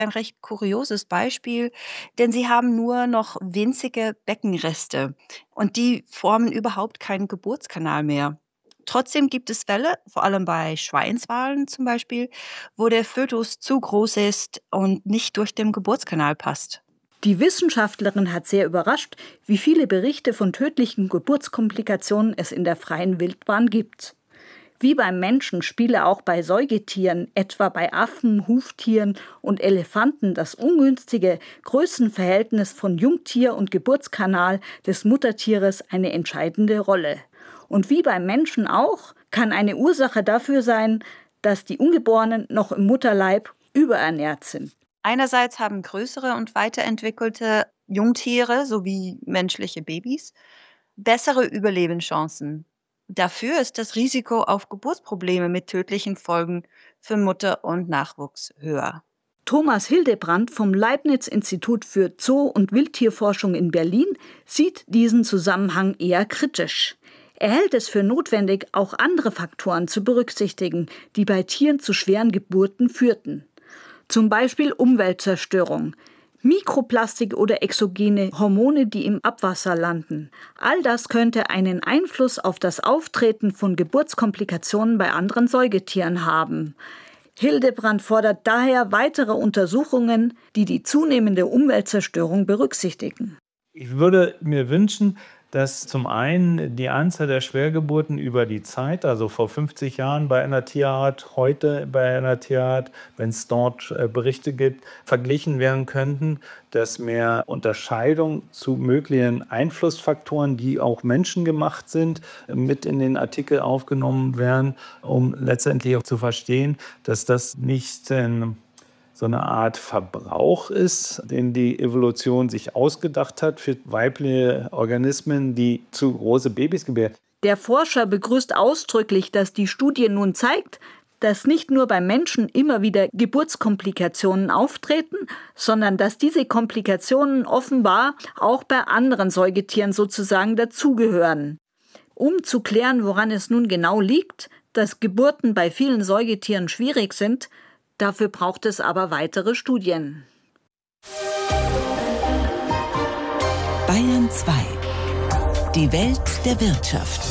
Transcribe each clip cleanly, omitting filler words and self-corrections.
ein recht kurioses Beispiel, denn sie haben nur noch winzige Beckenreste und die formen überhaupt keinen Geburtskanal mehr. Trotzdem gibt es Fälle, vor allem bei Schweinswalen zum Beispiel, wo der Fötus zu groß ist und nicht durch den Geburtskanal passt. Die Wissenschaftlerin hat sehr überrascht, wie viele Berichte von tödlichen Geburtskomplikationen es in der freien Wildbahn gibt. Wie beim Menschen spiele auch bei Säugetieren, etwa bei Affen, Huftieren und Elefanten, das ungünstige Größenverhältnis von Jungtier und Geburtskanal des Muttertieres eine entscheidende Rolle. Und wie beim Menschen auch, kann eine Ursache dafür sein, dass die Ungeborenen noch im Mutterleib überernährt sind. Einerseits haben größere und weiterentwickelte Jungtiere sowie menschliche Babys bessere Überlebenschancen. Dafür ist das Risiko auf Geburtsprobleme mit tödlichen Folgen für Mutter und Nachwuchs höher. Thomas Hildebrandt vom Leibniz-Institut für Zoo- und Wildtierforschung in Berlin sieht diesen Zusammenhang eher kritisch. Er hält es für notwendig, auch andere Faktoren zu berücksichtigen, die bei Tieren zu schweren Geburten führten. Zum Beispiel Umweltzerstörung, Mikroplastik oder exogene Hormone, die im Abwasser landen. All das könnte einen Einfluss auf das Auftreten von Geburtskomplikationen bei anderen Säugetieren haben. Hildebrandt fordert daher weitere Untersuchungen, die die zunehmende Umweltzerstörung berücksichtigen. Ich würde mir wünschen, dass zum einen die Anzahl der Schwergeburten über die Zeit, also vor 50 Jahren bei einer Tierart, heute bei einer Tierart, wenn es dort Berichte gibt, verglichen werden könnten, dass mehr Unterscheidung zu möglichen Einflussfaktoren, die auch menschengemacht sind, mit in den Artikel aufgenommen werden, um letztendlich auch zu verstehen, dass das nicht so eine Art Verbrauch ist, den die Evolution sich ausgedacht hat für weibliche Organismen, die zu große Babys gebären. Der Forscher begrüßt ausdrücklich, dass die Studie nun zeigt, dass nicht nur beim Menschen immer wieder Geburtskomplikationen auftreten, sondern dass diese Komplikationen offenbar auch bei anderen Säugetieren sozusagen dazugehören. Um zu klären, woran es nun genau liegt, dass Geburten bei vielen Säugetieren schwierig sind, dafür braucht es aber weitere Studien. Bayern 2. Die Welt der Wirtschaft.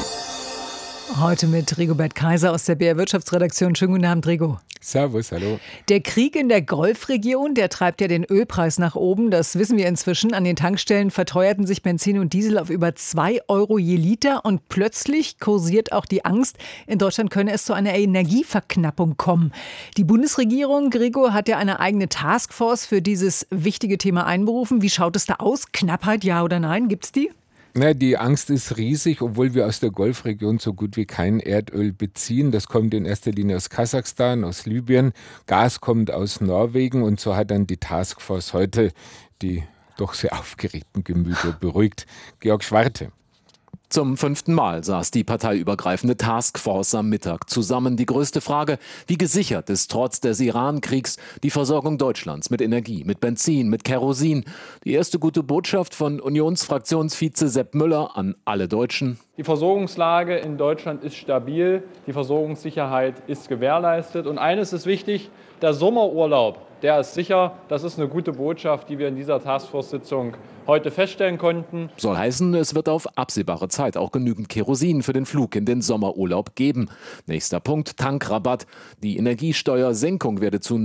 Heute mit Rigobert Kaiser aus der BR Wirtschaftsredaktion. Schönen guten Abend, Rigo. Servus, hallo. Der Krieg in der Golfregion, der treibt ja den Ölpreis nach oben. Das wissen wir inzwischen. An den Tankstellen verteuerten sich Benzin und Diesel auf über 2 Euro je Liter. Und plötzlich kursiert auch die Angst, in Deutschland könne es zu einer Energieverknappung kommen. Die Bundesregierung, Gregor, hat ja eine eigene Taskforce für dieses wichtige Thema einberufen. Wie schaut es da aus? Knappheit, ja oder nein? Gibt's die? Die Angst ist riesig, obwohl wir aus der Golfregion so gut wie kein Erdöl beziehen. Das kommt in erster Linie aus Kasachstan, aus Libyen. Gas kommt aus Norwegen und so hat dann die Taskforce heute die doch sehr aufgeregten Gemüter beruhigt. Georg Schwarte. Zum 5. Mal saß die parteiübergreifende Taskforce am Mittag zusammen. Die größte Frage: Wie gesichert ist trotz des Iran-Kriegs die Versorgung Deutschlands mit Energie, mit Benzin, mit Kerosin? Die erste gute Botschaft von Unionsfraktionsvize Sepp Müller an alle Deutschen: Die Versorgungslage in Deutschland ist stabil, die Versorgungssicherheit ist gewährleistet. Und eines ist wichtig: Der Sommerurlaub, der ist sicher. Das ist eine gute Botschaft, die wir in dieser Taskforce-Sitzung heute feststellen konnten. Soll heißen, es wird auf absehbare Zeit auch genügend Kerosin für den Flug in den Sommerurlaub geben. Nächster Punkt: Tankrabatt. Die Energiesteuersenkung werde zu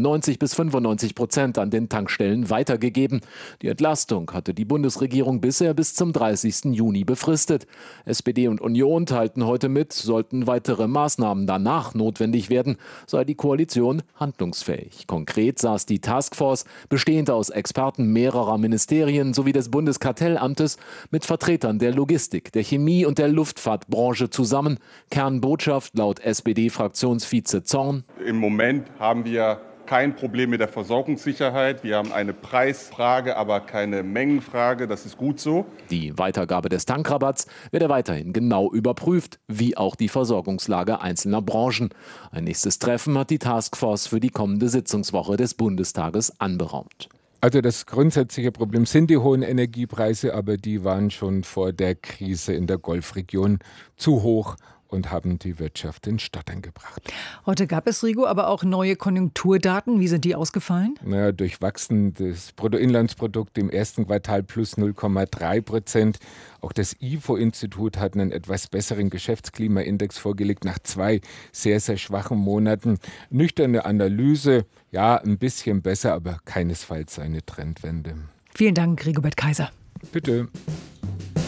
90-95% an den Tankstellen weitergegeben. Die Entlastung hatte die Bundesregierung bisher bis zum 30. Juni befristet. SPD und Union teilten heute mit, sollten weitere Maßnahmen danach notwendig werden, sei die Koalition handlungsfähig. Konkret saß die Taskforce, bestehend aus Experten mehrerer Ministerien sowie des Bundeskartellamtes, mit Vertretern der Logistik, der Chemie und der Luftfahrtbranche zusammen. Kernbotschaft laut SPD-Fraktionsvize Zorn: Im Moment haben wir kein Problem mit der Versorgungssicherheit. Wir haben eine Preisfrage, aber keine Mengenfrage. Das ist gut so. Die Weitergabe des Tankrabatts werde weiterhin genau überprüft, wie auch die Versorgungslage einzelner Branchen. Ein nächstes Treffen hat die Taskforce für die kommende Sitzungswoche des Bundestages anberaumt. Also das grundsätzliche Problem sind die hohen Energiepreise, aber die waren schon vor der Krise in der Golfregion zu hoch und haben die Wirtschaft in Stottern gebracht. Heute gab es, Rigo, aber auch neue Konjunkturdaten. Wie sind die ausgefallen? Naja, durchwachsen das Bruttoinlandsprodukt im ersten Quartal plus 0,3%. Auch das IFO-Institut hat einen etwas besseren Geschäftsklimaindex vorgelegt nach 2 sehr, sehr schwachen Monaten. Nüchterne Analyse, ja, ein bisschen besser, aber keinesfalls eine Trendwende. Vielen Dank, Rigobert Kaiser. Bitte.